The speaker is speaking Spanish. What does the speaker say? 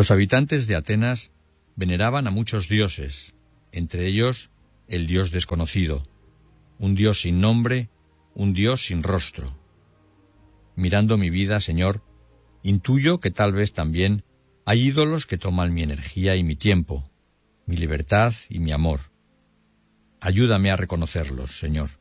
Los habitantes de Atenas veneraban a muchos dioses, entre ellos el dios desconocido, un dios sin nombre, un dios sin rostro. Mirando mi vida, Señor, intuyo que tal vez también hay ídolos que toman mi energía y mi tiempo, mi libertad y mi amor. Ayúdame a reconocerlos, Señor.